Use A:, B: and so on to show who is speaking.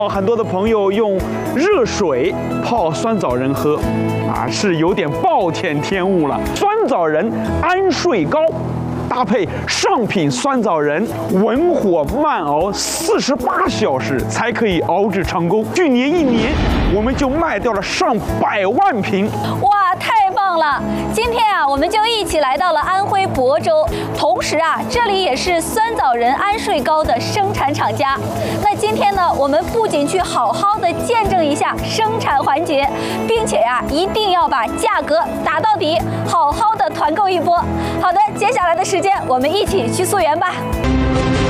A: 很多的朋友用热水泡酸枣仁喝，是有点暴殄天物了。酸枣仁安睡膏，搭配上品酸枣仁，文火慢熬48小时才可以熬制成功。去年1年，我们就卖掉了上百万瓶。
B: 哇，太棒了！今天我们就一起来到了安徽亳州，同时这里也是酸枣仁安睡膏的生产厂家。那今天呢，我们不仅去好好的见证一下生产环节，并且一定要把价格打到底，好好的团购一波。好的，接下来的时间我们一起去溯源吧。